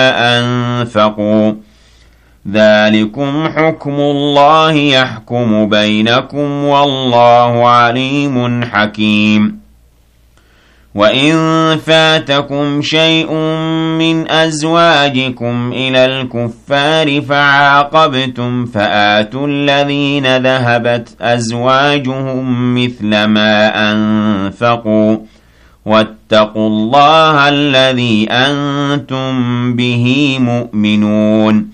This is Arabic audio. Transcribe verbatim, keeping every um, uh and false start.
أنفقوا ذلكم حكم الله يحكم بينكم والله عليم حكيم وإن فاتكم شيء من أزواجكم إلى الكفار فعاقبتم فآتوا الذين ذهبت أزواجهم مثل ما أنفقوا واتقوا الله الذي أنتم به مؤمنون